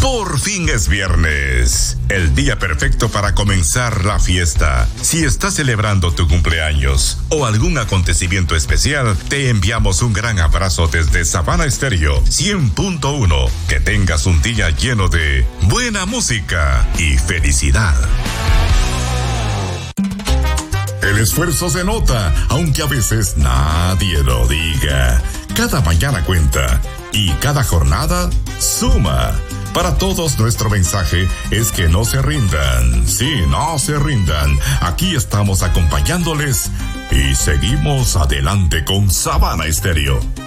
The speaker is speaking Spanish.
Por fin es viernes, el día perfecto para comenzar la fiesta. Si estás celebrando tu cumpleaños o algún acontecimiento especial, te enviamos un gran abrazo desde Sabana Estéreo 100.1. Que tengas un día lleno de buena música y felicidad. El esfuerzo se nota, aunque a veces nadie lo diga. Cada mañana cuenta y cada jornada suma. Para todos nuestro mensaje es que no se rindan. Sí, no se rindan. Aquí estamos acompañándoles y seguimos adelante con Sabana Estéreo.